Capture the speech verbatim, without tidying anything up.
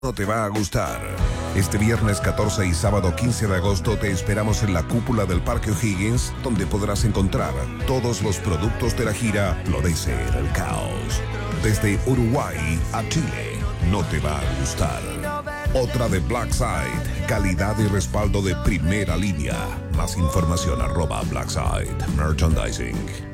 No te va a gustar. Este viernes catorce y sábado quince de agosto te esperamos en la cúpula del Parque O'Higgins, donde podrás encontrar todos los productos de la gira Florece el Caos. Desde Uruguay a Chile, no te va a gustar. Otra de Blackside, calidad y respaldo de primera línea. Más información arroba Blackside Merchandising.